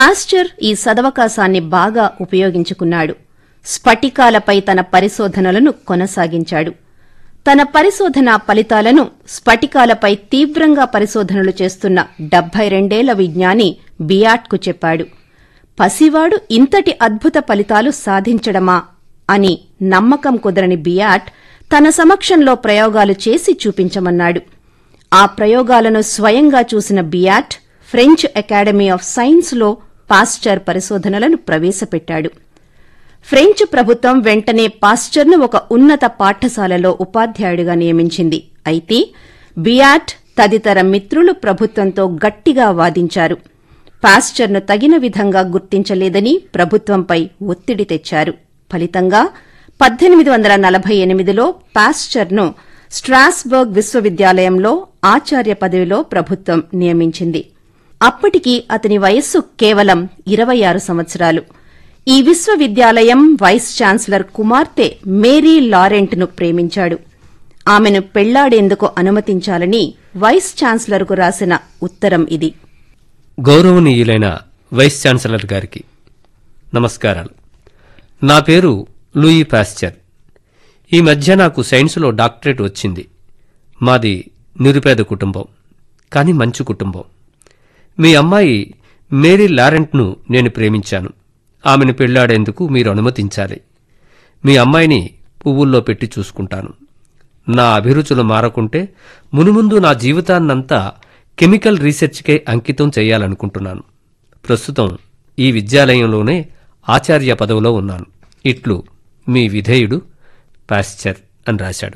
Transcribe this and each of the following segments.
Pasteur ఈ సదవకాశాన్ని బాగా ఉపయోగించుకున్నాడు. స్ఫటికాలపై తన పరిశోధనలను కొనసాగించాడు. తన పరిశోధనా ఫలితాలను స్ఫటికాలపై తీవ్రంగా పరిశోధనలు చేస్తున్న 72 విజ్ఞాని బియాట్కు చెప్పాడు. పసివాడు ఇంతటి అద్భుత ఫలితాలు సాధించడమా అని నమ్మకం కుదరని బియాట్ తన సమక్షంలో ప్రయోగాలు చేసి చూపించమన్నాడు. ఆ ప్రయోగాలను స్వయంగా చూసిన బియాట్ ఫ్రెంచ్ అకాడమీ ఆఫ్ సైన్స్లో పాస్చర్ పరిశోధనలను ప్రవేశపెట్టాడు. ఫ్రెంచ్ ప్రభుత్వం వెంటనే పాస్చర్ను ఒక ఉన్నత పాఠశాలలో ఉపాధ్యాయుడిగా నియమించింది. అయితే బియాట్ తదితర మిత్రులు ప్రభుత్వంతో గట్టిగా వాదించారు. పాస్చర్ను తగిన విధంగా గుర్తించలేదని ప్రభుత్వంపై ఒత్తిడి తెచ్చారు. ఫలితంగా 1848లో పాస్చర్ను స్ట్రాస్బర్గ్ విశ్వవిద్యాలయంలో ఆచార్య పదవిలో ప్రభుత్వం నియమించింది. అప్పటికి అతని వయస్సు కేవలం 26 సంవత్సరాలు. ఈ విశ్వవిద్యాలయం వైస్ ఛాన్సలర్ కుమార్తె మేరీ లారెంట్ను ప్రేమించాడు. ఆమెను పెళ్లాడేందుకు అనుమతించాలని వైస్ ఛాన్సలర్కు రాసిన ఉత్తరం ఇది. గౌరవనీయులైన వైస్ ఛాన్సలర్ గారికి నమస్కారాలు. నా పేరు లూయి పాస్చర్. ఈ మధ్య నాకు సైన్సులో డాక్టరేట్ వచ్చింది. మాది నిరుపేద కుటుంబం, కానీ మంచి కుటుంబం. మీ అమ్మాయి మేరీ లారెంట్ను నేను ప్రేమించాను. ఆమెను పెళ్లాడేందుకు మీరు అనుమతించాలి. మీ అమ్మాయిని పువ్వుల్లో పెట్టి చూసుకుంటాను. నా అభిరుచులు మారకుంటే మునుముందు నా జీవితాన్నంతా కెమికల్ రీసెర్చ్కే అంకితం చేయాలనుకుంటున్నాను. ప్రస్తుతం ఈ విద్యాలయంలోనే ఆచార్య పదవిలో ఉన్నాను. ఇట్లు మీ విధేయుడు పాస్చర్ అని రాశాడు.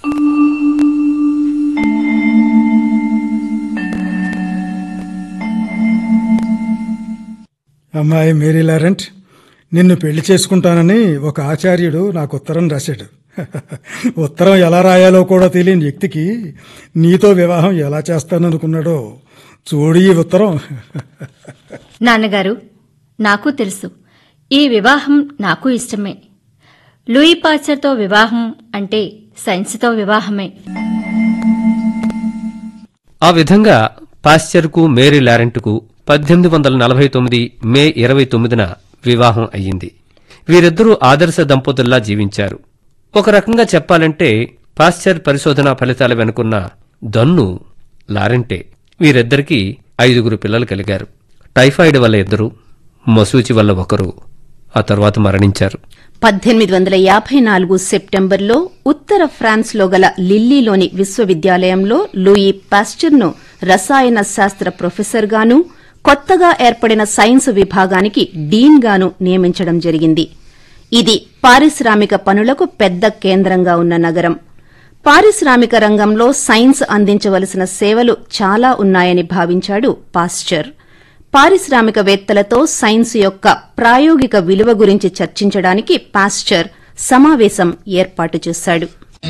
అమ్మాయి మేరీ లారెంట్, నిన్ను పెళ్లి చేసుకుంటానని ఒక ఆచార్యుడు నాకు ఉత్తరం రాశాడు. ఉత్తరం ఎలా రాయాలో కూడా తెలియని వ్యక్తికి నీతో వివాహం ఎలా చేస్తాననుకున్నాడో చూడు ఈ ఉత్తరం. నాన్నగారు, నాకు తెలుసు, ఈ వివాహం నాకు ఇష్టమే. లూయి పాస్చర్తో వివాహం అంటే సైన్స్తో వివాహమే. ఆ విధంగా పాస్చర్కు మేరీ లారెంట్కు 1849 మే 29న వివాహం అయ్యింది. వీరిద్దరూ ఆదర్శ దంపతుల్లా జీవించారు. ఒక రకంగా చెప్పాలంటే పాస్చర్ పరిశోధనా ఫలితాల వెనుకున్న దన్ను లారెంటే. వీరిద్దరికీ 5 పిల్లలు కలిగారు. టైఫాయిడ్ వల్ల 2, మసూచి వల్ల 1, ఆ తర్వాత మరణించారు. 1854 సెప్టెంబర్లో ఉత్తర ఫ్రాన్స్లో గల లిల్లీలోని విశ్వవిద్యాలయంలో లూయి పాస్చర్ను రసాయన శాస్త్ర ప్రొఫెసర్గాను, కొత్తగా ఏర్పడిన సైన్స్ విభాగానికి డీన్గాను నియమించడం జరిగింది. ఇది పారిశ్రామిక పనులకు పెద్ద కేంద్రంగా ఉన్న నగరం. పారిశ్రామిక రంగంలో సైన్స్ అందించవలసిన సేవలు చాలా ఉన్నాయని భావించాడు పాస్చర్. పారిశ్రామికవేత్తలతో సైన్స్ యొక్క ప్రాయోగిక విలువ గురించి చర్చించడానికి పాస్చర్ సమావేశం ఏర్పాటు చేశాడు.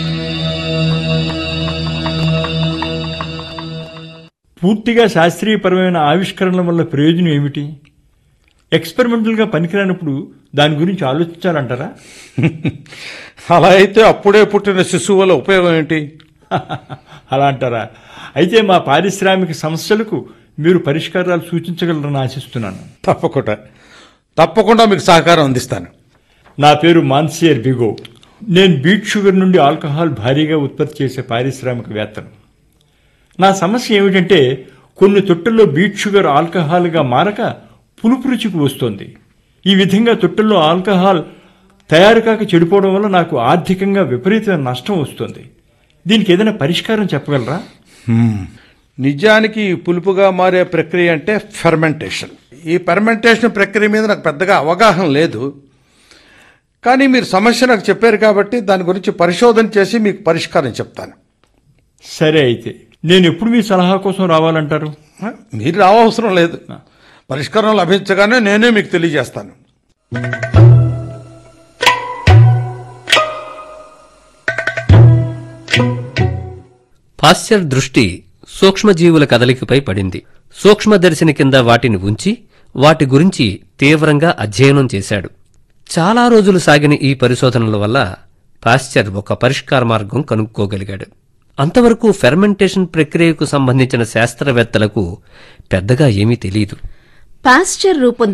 పూర్తిగా శాస్త్రీయపరమైన ఆవిష్కరణల వల్ల ప్రయోజనం ఏమిటి? ఎక్స్పెరిమెంటల్గా పనికిరానప్పుడు దాని గురించి ఆలోచించాలంటారా? అలా అయితే అప్పుడే పుట్టిన శిశువు వల్ల ఉపయోగం ఏంటి? అలా అంటారా? అయితే మా పారిశ్రామిక సమస్యలకు మీరు పరిష్కారాలు సూచించగలరని ఆశిస్తున్నాను. తప్పకుండా మీకు సహకారం అందిస్తాను. నా పేరు మాన్సియర్ బిగో. నేను బీట్ షుగర్ నుండి ఆల్కహాల్ భారీగా ఉత్పత్తి చేసే పారిశ్రామికవేత్తను. నా సమస్య ఏమిటంటే కొన్ని తొట్టెల్లో బీట్ షుగర్ ఆల్కహాల్గా మారక పులుపు రుచికి వస్తోంది. ఈ విధంగా తొట్టెల్లో ఆల్కహాల్ తయారు కాక చెడిపోవడం వల్ల నాకు ఆర్థికంగా విపరీతమైన నష్టం వస్తుంది. దీనికి ఏదైనా పరిష్కారం చెప్పగలరా? నిజానికి పులుపుగా మారే ప్రక్రియ అంటే ఫెర్మెంటేషన్. ఈ ఫెర్మెంటేషన్ ప్రక్రియ మీద నాకు పెద్దగా అవగాహన లేదు. కానీ మీరు సమస్య నాకు చెప్పారు కాబట్టి దాని గురించి పరిశోధన చేసి మీకు పరిష్కారం చెప్తాను. సరే, అయితే నేను ఎప్పుడు మీ సలహా కోసం రావాలంటారు? మీరు రావవసరం లేదు. పరిష్కారం లభించగానే నేనే మీకు తెలియజేస్తాను. పాస్చర్ దృష్టి సూక్ష్మజీవుల కదలికపై పడింది. సూక్ష్మదర్శిని కింద వాటిని ఉంచి వాటి గురించి తీవ్రంగా అధ్యయనం చేశాడు. చాలా రోజులు సాగిన ఈ పరిశోధనల వల్ల పాస్చర్ ఒక పరిష్కార మార్గం కనుక్కోగలిగాడు. అంతవరకు ఫెర్మెంటేషన్ ప్రక్రియకు సంబంధించిన శాస్త్రవేత్తలకు పెద్దగా ఏమీ తెలియదు. పాస్చర్ రూపొందించిన